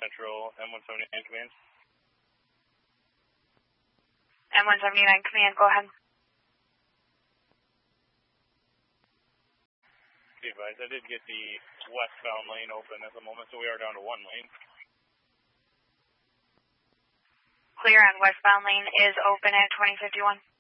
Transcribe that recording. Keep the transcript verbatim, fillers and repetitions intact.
Central, M one seventy-nine command. M one seventy-nine command, go ahead. Be advised, I did get the westbound lane open at the moment, so we are down to one lane. Clear on westbound lane is open at twenty fifty-one.